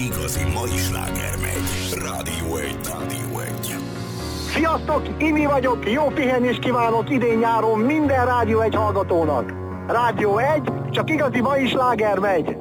igazi mai sláger megy. Rádió 1. Rádió 1. Sziasztok, Imi vagyok, jó pihenést kívánok idén-nyáron minden Rádió 1 hallgatónak. Rádió 1, csak igazi mai sláger megy.